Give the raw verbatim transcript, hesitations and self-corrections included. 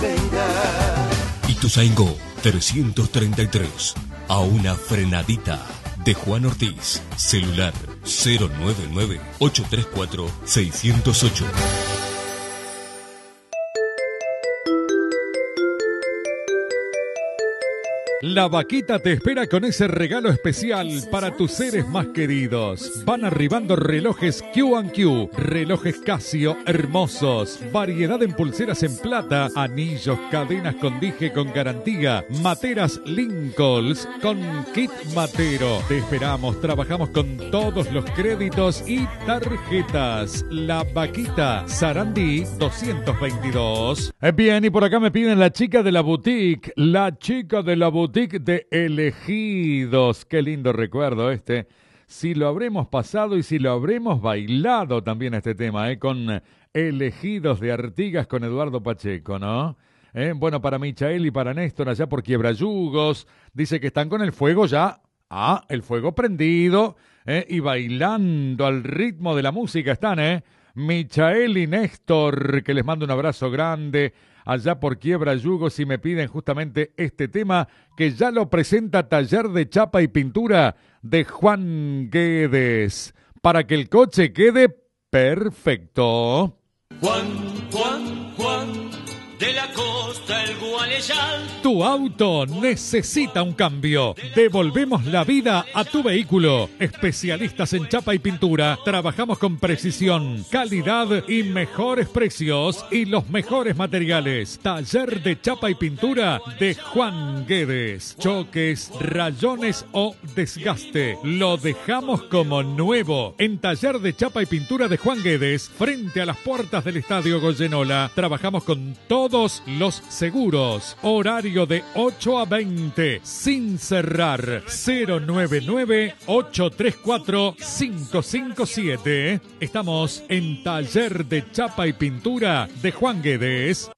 venga. Ituzaingó trescientos treinta y tres. A una frenadita. De Juan Ortiz. Celular cero nueve nueve, ocho tres cuatro, seis cero ocho. La Vaquita te espera con ese regalo especial para tus seres más queridos. Van arribando relojes Q and Q, relojes Casio hermosos, variedad en pulseras en plata, anillos, cadenas con dije con garantía, materas Lincolns con kit matero. Te esperamos, trabajamos con todos los créditos y tarjetas. La Vaquita, Sarandí doscientos veintidós. Bien, y por acá me piden la chica de la boutique, la chica de la boutique de Elegidos. Qué lindo recuerdo este. Si lo habremos pasado y si lo habremos bailado también este tema, ¿eh? Con Elegidos de Artigas con Eduardo Pacheco, ¿no? ¿Eh? Bueno, para Michael y para Néstor allá por Quiebrayugos. Dice que están con el fuego ya. Ah, el fuego prendido. ¿Eh? Y bailando al ritmo de la música están, ¿eh? Michael y Néstor, que les mando un abrazo grande allá por Quiebrayugos y me piden justamente este tema que ya lo presenta Taller de Chapa y Pintura de Juan Guedes, para que el coche quede perfecto. Juan, Juan, Juan, de la costa el Gualeyal. Tu auto necesita un cambio. Devolvemos la vida a tu vehículo. Especialistas en chapa y pintura. Trabajamos con precisión, calidad y mejores precios y los mejores materiales. Taller de Chapa y Pintura de Juan Guedes. Choques, rayones o desgaste. Lo dejamos como nuevo. En Taller de Chapa y Pintura de Juan Guedes, frente a las puertas del Estadio Goyenola. Trabajamos con todos los seguros. Horario de ocho a veinte, sin cerrar. Cero nueve nueve, ocho tres cuatro, cinco cinco siete. Estamos en Taller de Chapa y Pintura de Juan Guedes.